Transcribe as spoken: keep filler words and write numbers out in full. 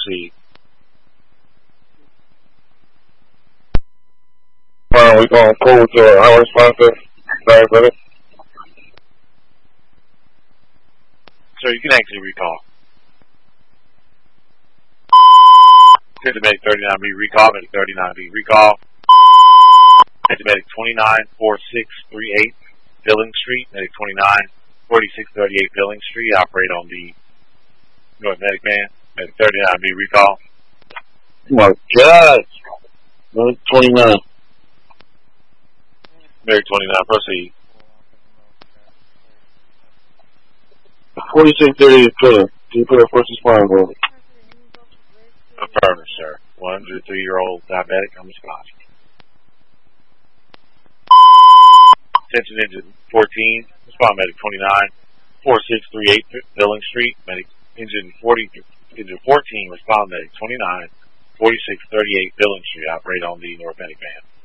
proceed. Uh, we're going cold to uh, our responsive. Sorry, brother. Sir, you can actually recall. Attention Medic thirty-nine B, recall. Medic thirty-nine B, recall. Attention Medic twenty-nine forty-six thirty-eight, Billings Street. Medic twenty-nine forty-six thirty-eight, Billings Street. Operate on the North Medic Van. Medic thirty-nine B, recall. Oh my God. Medic twenty-nine. Medic twenty-nine, proceed. forty-six thirty-eight pillar. Can you put a first responder over? Affirmative, sir. one hundred three-year-old diabetic on responsive. Attention engine fourteen, respond medic twenty-nine forty-six thirty-eight, Billings Street. Medic engine forty, engine fourteen, respond medic twenty-nine forty-six thirty-eight, Billings Street. Operate on the North Medic Van.